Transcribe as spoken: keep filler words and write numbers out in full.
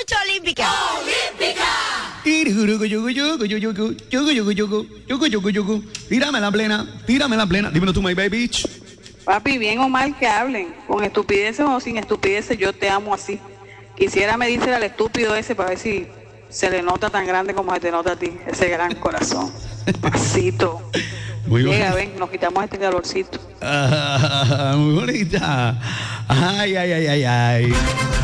Beach Olímpica. Tírame la plena, tírame la plena. Dímelo tú, my baby. Papi, bien o mal que hablen, con estupideces o sin estupideces, yo te amo así. Quisiera medirse al estúpido ese para ver si se le nota tan grande como se te nota a ti, ese gran corazón. Pasito. Muy Llega, bonita. ven, nos quitamos este calorcito. Ah, muy bonita. Ay, ay, ay, ay, ay.